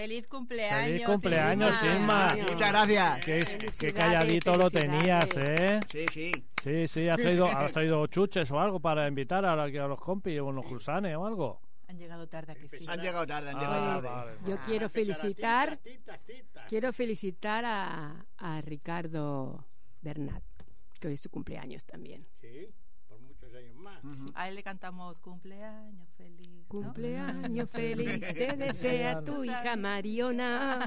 ¡Feliz cumpleaños! ¡Feliz cumpleaños, Inma! Muchas gracias. Qué calladito lo tenías, ¿eh? Sí. ¿Has traído chuches o algo para invitar a los compis o los cruzanes o algo? Han llegado tarde, que sí. Han llegado tarde. Vale. Yo quiero felicitar a Ricardo Bernat, que hoy es su cumpleaños también. Sí, por muchos años más. A él le cantamos cumpleaños feliz, ¿no? Cumpleaños feliz, te desea tu hija Mariona.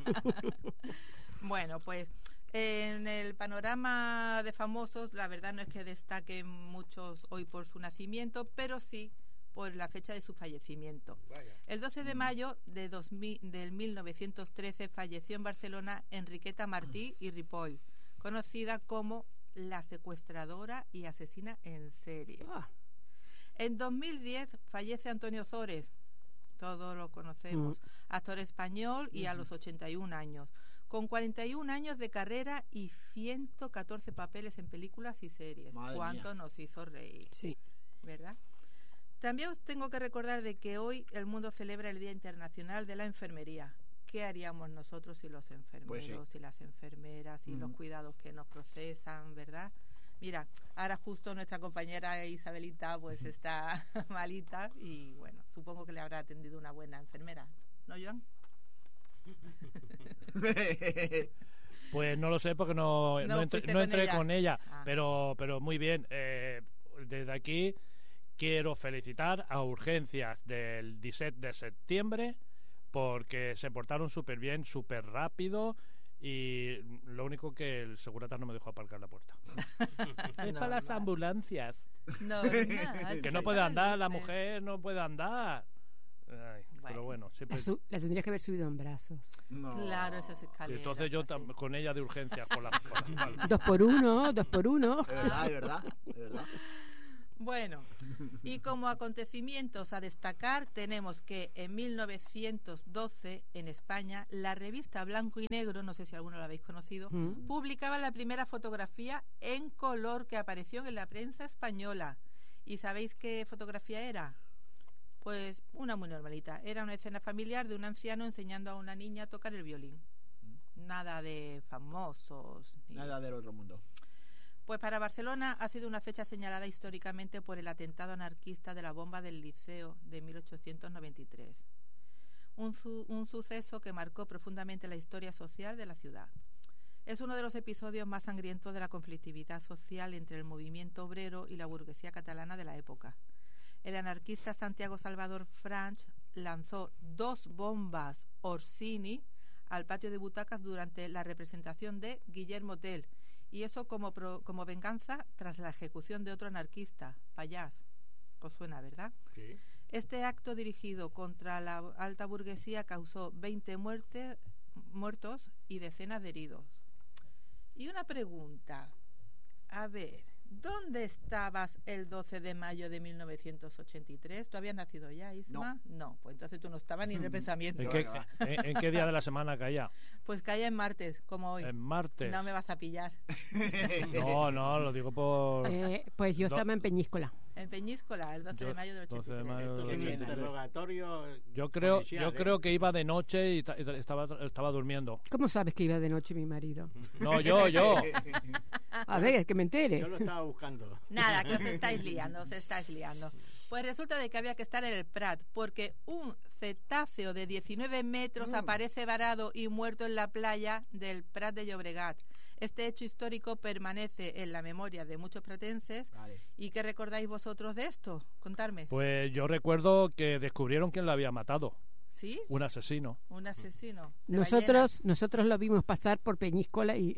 Bueno, pues en el panorama de famosos, la verdad no es que destaquen muchos hoy por su nacimiento, pero sí por la fecha de su fallecimiento. Vaya. El 12 de mayo del 1913 falleció en Barcelona Enriqueta Martí y Ripoll, conocida como la secuestradora y asesina en serie. En 2010 fallece Antonio Ozores, todos lo conocemos, actor español y a los 81 años, con 41 años de carrera y 114 papeles en películas y series. Madre ¿Cuánto mía. nos hizo reír? Sí. ¿Verdad? También os tengo que recordar de que hoy el mundo celebra el Día Internacional de la Enfermería. ¿Qué haríamos nosotros si los enfermeros, y las enfermeras y los cuidados que nos procesan, verdad? Mira, ahora justo nuestra compañera Isabelita pues está malita y bueno, supongo que le habrá atendido una buena enfermera, ¿no, Joan? Pues no lo sé porque no entré con ella. Pero muy bien. Desde aquí quiero felicitar a Urgencias del 17 de septiembre porque se portaron súper bien, súper rápido y lo único que el segurata no me dejó aparcar la puerta. Es para las ambulancias. Que no puede andar, la mujer no puede andar. Ay, pero bueno, siempre... La tendrías que haber subido en brazos. No. Claro, esas escaleras. Entonces yo con ella de Urgencias por la espalda. 2 por 1. Es verdad. Bueno, y como acontecimientos a destacar tenemos que en 1912 en España la revista Blanco y Negro, no sé si alguno la habéis conocido, publicaba la primera fotografía en color que apareció en la prensa española. ¿Y sabéis qué fotografía era? Pues una muy normalita. Era una escena familiar de un anciano enseñando a una niña a tocar el violín. Nada de famosos. Nada del otro mundo. Pues para Barcelona ha sido una fecha señalada históricamente por el atentado anarquista de la bomba del Liceo de 1893. Un suceso que marcó profundamente la historia social de la ciudad. Es uno de los episodios más sangrientos de la conflictividad social entre el movimiento obrero y la burguesía catalana de la época. El anarquista Santiago Salvador Franch lanzó 2 bombas Orsini al patio de butacas durante la representación de Guillermo Tell, y eso como venganza tras la ejecución de otro anarquista, Pallás. ¿Os suena, verdad? Sí. Este acto dirigido contra la alta burguesía causó 20 muertos y decenas de heridos. Y una pregunta, a ver, ¿dónde estabas el 12 de mayo de 1983? ¿Tú habías nacido ya, Isma? No, pues entonces tú no estabas ni en el pensamiento. ¿En qué día de la semana caía? Pues caía en martes, como hoy. En martes. No me vas a pillar. No, lo digo por... Pues yo estaba en Peñíscola. En Peñíscola, el 12 de mayo del 83. 12 de mayo del Esto es un 83. interrogatorio Yo policial, creo que iba de noche y estaba durmiendo. ¿Cómo sabes que iba de noche mi marido? No, yo. A ver, que me entere. Yo lo estaba buscando. Nada, que os estáis liando. Pues resulta de que había que estar en el Prat, porque un cetáceo de 19 metros aparece varado y muerto en la playa del Prat de Llobregat. Este hecho histórico permanece en la memoria de muchos pratenses. Vale. ¿Y qué recordáis vosotros de esto? Contadme. Pues yo recuerdo que descubrieron quién lo había matado. ¿Sí? Un asesino. Un asesino. de Nosotros lo vimos pasar por Peñíscola y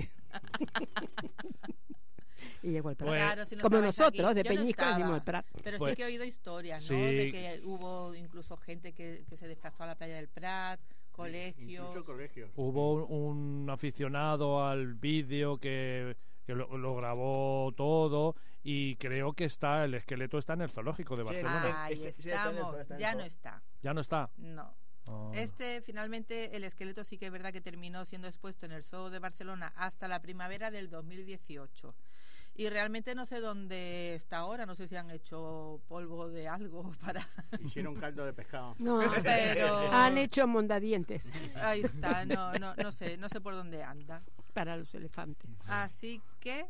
llegó el Prat. Pues, Claro, si no como estabais nosotros, aquí. de Yo no Peñíscola estaba, vimos el Prat. Pero Pues, sí que he oído historias, ¿no? sí. De que hubo incluso gente que se desplazó a la playa del Prat, colegios. Incluso colegios. Hubo un aficionado al vídeo que lo grabó todo y creo que el esqueleto está en el zoológico de Barcelona. Ahí estamos. Ya no está. ¿Ya no está? No. Oh. Finalmente, el esqueleto sí que es verdad que terminó siendo expuesto en el Zoo de Barcelona hasta la primavera del 2018. Y realmente no sé dónde está ahora, no sé si han hecho polvo de algo para... Hicieron caldo de pescado. No, pero... han hecho mondadientes. Ahí está, no sé por dónde anda. Para los elefantes. Así que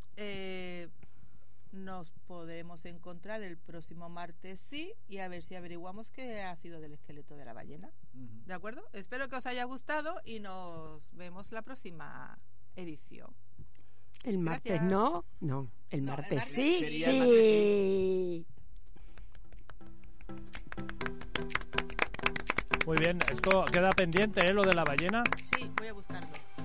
nos podremos encontrar el próximo martes, sí, y a ver si averiguamos qué ha sido del esqueleto de la ballena. ¿De acuerdo? Espero que os haya gustado y nos vemos la próxima edición. El martes Gracias. no, el martes martes sí, sería sí. el Muy bien, esto queda pendiente, ¿eh? Lo de la ballena. Sí, voy a buscarlo.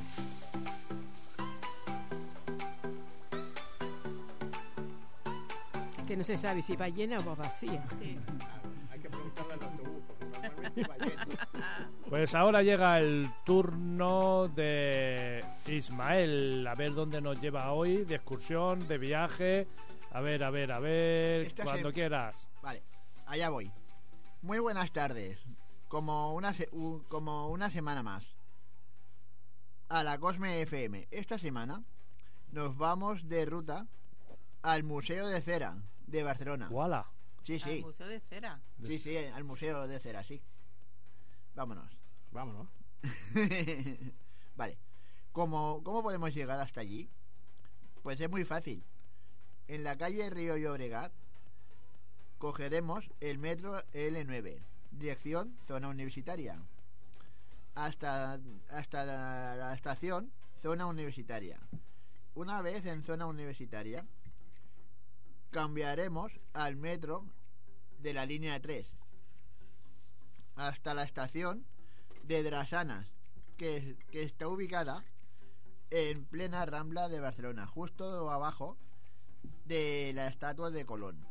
Que no se sabe si va llena o va vacía. Sí. Hay que preguntarle al autobús, porque normalmente va lleno. Pues ahora llega el turno de Ismael. A ver dónde nos lleva hoy, de excursión, de viaje. A ver, cuando quieras. Vale, allá voy. Muy buenas tardes. Como una semana más. A la Cosme FM. Esta semana nos vamos de ruta al Museo de Cera de Barcelona. ¡Wala! Sí, Al sí. Museo de Cera. Sí, al Museo de Cera, sí. Vámonos. Vámonos. Vale. ¿Cómo podemos llegar hasta allí? Pues es muy fácil. En la calle Río Llobregat cogeremos el metro L9, dirección zona universitaria, hasta la estación zona universitaria. Una vez en zona universitaria, cambiaremos al metro de la línea 3 hasta la estación de Drasanas, que está ubicada en plena Rambla de Barcelona, justo abajo de la estatua de Colón.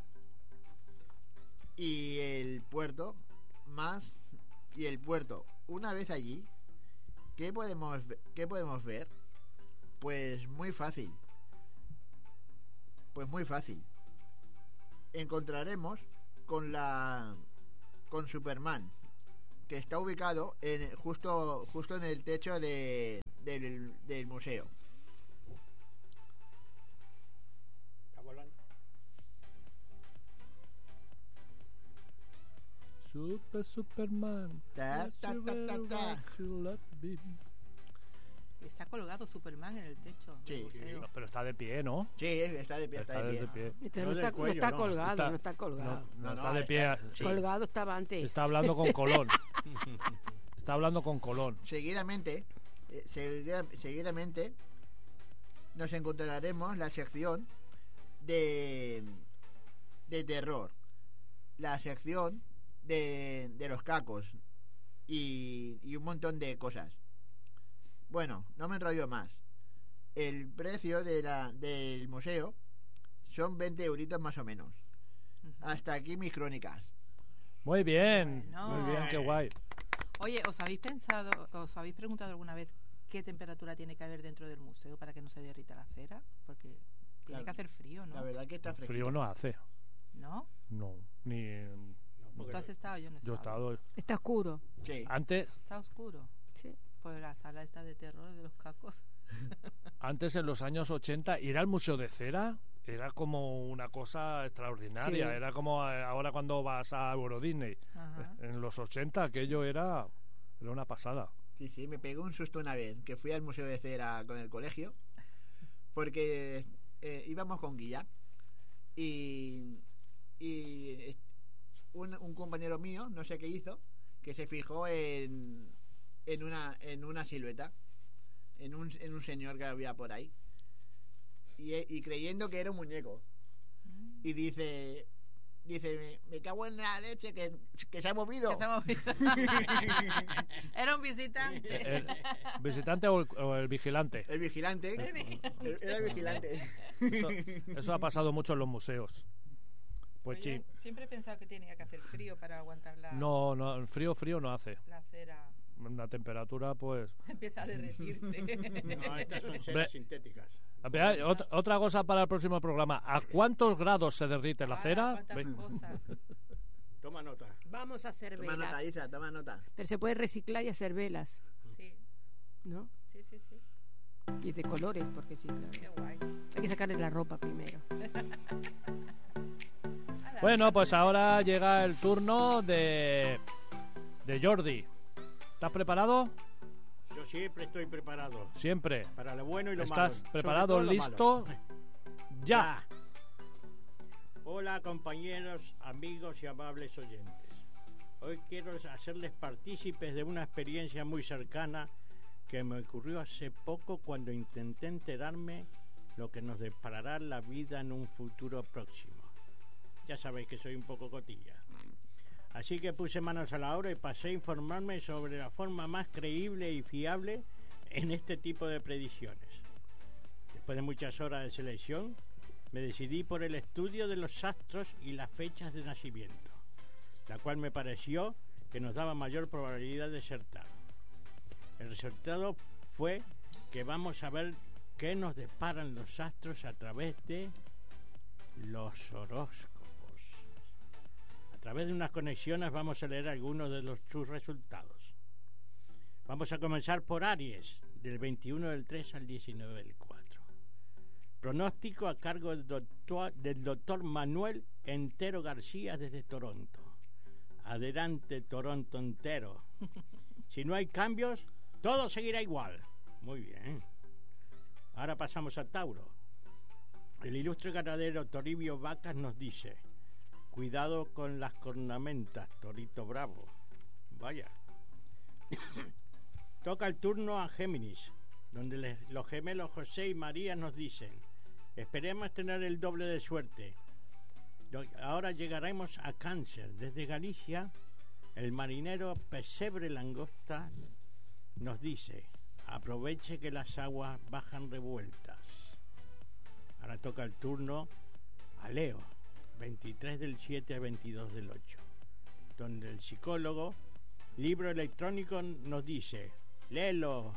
Y el puerto, una vez allí, ¿qué podemos ver? Pues muy fácil. Encontraremos con Superman, que está ubicado justo en el techo del museo. Está volando. Superman. Ta, ta, ta, ta, ta. Está colgado Superman en el techo del Sí, museo. No, pero está de pie, ¿no? Sí, está de pie. Este No no del cuello, está no. colgado, no está colgado. No, No, está de pie. sí. Colgado estaba antes. Está hablando con Colón. Está hablando con Colón. Seguidamente nos encontraremos la sección de terror, la sección de los cacos y un montón de cosas. Bueno, no me enrollo más. El precio del museo son 20 euritos más o menos. Hasta aquí mis crónicas. Muy bien, Bueno. muy bien, qué guay. Oye, ¿os habéis preguntado alguna vez qué temperatura tiene que haber dentro del museo para que no se derrita la cera? Porque tiene Claro. que hacer frío, ¿no? La verdad que está fresquito. Frío no hace. ¿No? No, ni. ¿Tú has estado? Yo no he Yo he estado. estado. Está oscuro. Sí. Antes Está oscuro. Sí. Pues la sala está de terror de los cacos. en los años 80, ir al Museo de Cera era como una cosa extraordinaria. Sí. Era como ahora cuando vas a Euro Disney. Ajá. En los 80 aquello era una pasada. Sí, me pegó un susto una vez que fui al Museo de Cera con el colegio, porque íbamos con guía y un compañero mío, no sé qué hizo, que se fijó en una silueta, en un señor que había por ahí, y creyendo que era un muñeco, y dice me cago en la leche que se ha movido. Que se ha movido. Era un visitante. ¿El visitante o el vigilante? El vigilante. Era el vigilante. Eso ha pasado mucho en los museos. Pues Pero sí. yo siempre he pensado que tenía que hacer frío para aguantar No, frío no hace. la cera. Una temperatura, pues. Empieza a derretirte. No, estas son ceras sintéticas. Otra cosa para el próximo programa. ¿A cuántos grados se derrite la cera? ¿Cuántas cosas? Toma nota. Vamos a hacer Toma velas. nota, Isa, toma nota. Pero se puede reciclar y hacer velas, Sí, ¿no? sí. Y de colores, porque sí, claro. Qué guay. Hay que sacarle la ropa primero. Bueno, pues ahora llega el turno de Jordi. ¿Estás preparado? Yo siempre estoy preparado. Siempre. Para lo bueno y lo malo. ¿Estás preparado, Sobre todo lo listo? malo. Ya. Hola compañeros, amigos y amables oyentes. Hoy quiero hacerles partícipes de una experiencia muy cercana que me ocurrió hace poco cuando intenté enterarme lo que nos deparará la vida en un futuro próximo. Ya sabéis que soy un poco cotilla. Así que puse manos a la obra y pasé a informarme sobre la forma más creíble y fiable en este tipo de predicciones. Después de muchas horas de selección, me decidí por el estudio de los astros y las fechas de nacimiento, la cual me pareció que nos daba mayor probabilidad de acertar. El resultado fue que vamos a ver qué nos deparan los astros a través de los horóscopos. A través de unas conexiones vamos a leer algunos de sus resultados. Vamos a comenzar por Aries, del 21 del 3 al 19 del 4. Pronóstico a cargo del doctor Manuel Entero García desde Toronto. Adelante, Toronto entero. Si no hay cambios, todo seguirá igual. Muy bien. Ahora pasamos a Tauro. El ilustre ganadero Toribio Vacas nos dice: cuidado con las cornamentas, Torito Bravo. Vaya. Toca el turno a Géminis, donde los gemelos José y María nos dicen: esperemos tener el doble de suerte. Ahora llegaremos a Cáncer. Desde Galicia, el marinero Pesebre Langosta nos dice: aproveche que las aguas bajan revueltas. Ahora toca el turno a Leo, 23 del 7 al 22 del 8, donde el psicólogo Libro Electrónico nos dice: léelo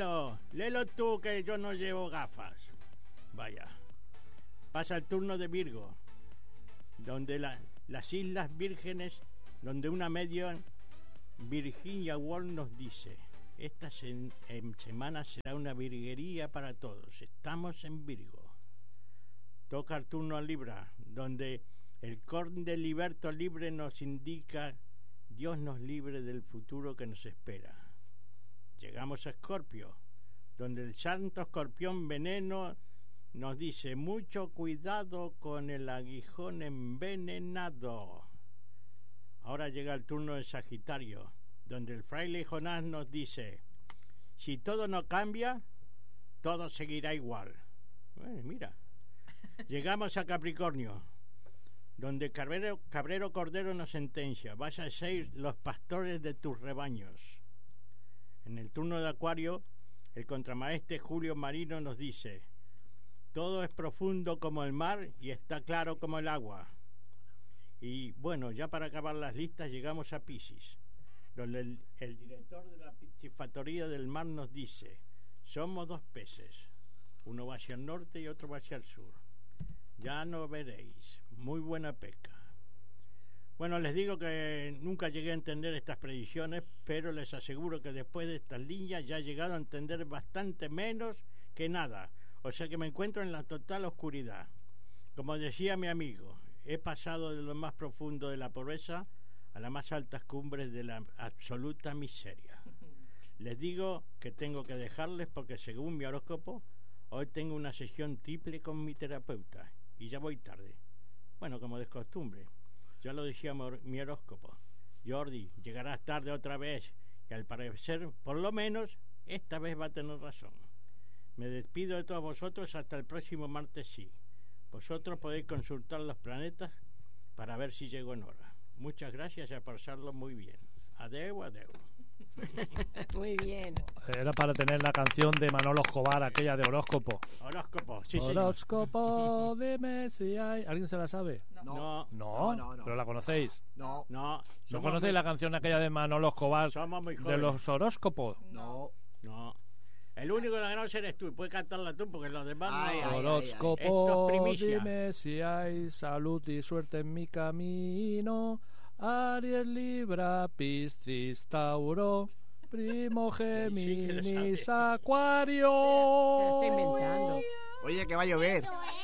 tú, que yo no llevo gafas. Vaya. Pasa el turno de Virgo, donde las Islas Vírgenes, donde una media, Virginia Woolf, nos dice: esta semana será una virguería para todos, estamos en Virgo. Toca el turno a Libra, donde el conde Liberto Libre nos indica: Dios nos libre del futuro que nos espera. Llegamos a Escorpio, donde el santo escorpión Veneno nos dice: mucho cuidado con el aguijón envenenado. Ahora llega el turno de Sagitario, donde el fraile Jonás nos dice: si todo no cambia, todo seguirá igual. Bueno, mira. Llegamos a Capricornio, donde Cabrero Cordero nos sentencia: vas a ser los pastores de tus rebaños. En el turno de Acuario, el contramaestre Julio Marino nos dice: todo es profundo como el mar y está claro como el agua. Y bueno, ya para acabar las listas, llegamos a Piscis, donde el director de la piscifactoría del mar nos dice: somos dos peces, uno va hacia el norte y otro va hacia el sur. Ya no veréis, muy buena pesca. Bueno, les digo que nunca llegué a entender estas predicciones, pero les aseguro que después de estas líneas ya he llegado a entender bastante menos que nada. O sea que me encuentro en la total oscuridad. Como decía mi amigo, he pasado de lo más profundo de la pobreza a las más altas cumbres de la absoluta miseria. Les digo que tengo que dejarles porque, según mi horóscopo, hoy tengo una sesión triple con mi terapeuta y ya voy tarde. Bueno, como de costumbre. Ya lo decía mi horóscopo: Jordi, llegarás tarde otra vez, y al parecer, por lo menos, esta vez va a tener razón. Me despido de todos vosotros hasta el próximo martes, sí. Vosotros podéis consultar los planetas para ver si llego en hora. Muchas gracias y a pasarlo muy bien. Adeu, adeu. Muy bien. Era para tener la canción de Manolo Escobar, aquella de horóscopo. Horóscopo, sí, horóscopo, dime si hay... ¿Alguien se la sabe? No. No. ¿Pero la conocéis? No. ¿No conocéis la canción aquella de Manolo Escobar de los horóscopos? No. El único que la conoce eres tú, y puedes cantarla tú porque los demás no. Horóscopo, dime si hay salud y suerte en mi camino. Aries, Libra, Piscis, Tauro. Primo Géminis, Acuario. Se lo está inventando. Oye, que va a llover.